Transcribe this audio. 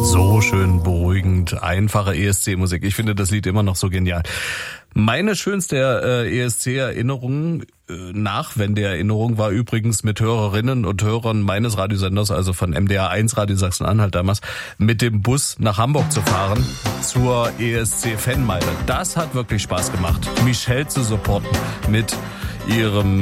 So schön beruhigend, einfache ESC-Musik. Ich finde das Lied immer noch so genial. Meine schönste ESC-Erinnerung, Nachwendeerinnerung, war übrigens mit Hörerinnen und Hörern meines Radiosenders, also von MDR 1 Radio Sachsen-Anhalt damals, mit dem Bus nach Hamburg zu fahren zur ESC-Fanmeile. Das hat wirklich Spaß gemacht, Michelle zu supporten mit ihrem